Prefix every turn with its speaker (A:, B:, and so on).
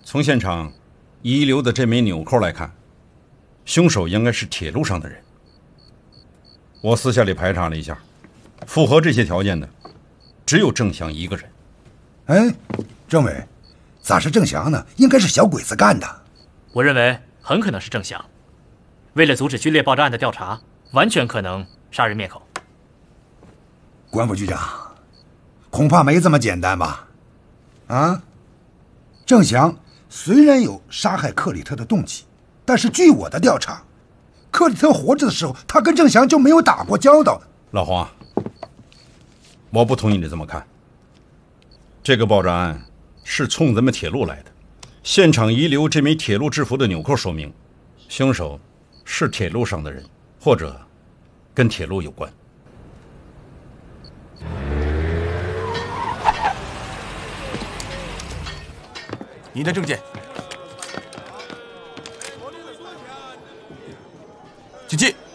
A: 从现场遗留的这枚纽扣来看，凶手应该是铁路上的人。我私下里排查了一下，符合这些条件的只有郑祥一个人。
B: 哎，政委，咋是郑祥呢？应该是小鬼子干的。
C: 我认为很可能是郑祥，为了阻止军烈爆炸案的调查，完全可能杀人灭口。
B: 关副局长，恐怕没这么简单吧？啊，郑祥虽然有杀害克里特的动机，但是据我的调查，克里特活着的时候，他跟郑祥就没有打过交道。
A: 老黄，我不同意你这么看。这个爆炸案是冲咱们铁路来的，现场遗留这枚铁路制服的纽扣说明，凶手是铁路上的人，或者跟铁路有关。
D: 您的证件，请进。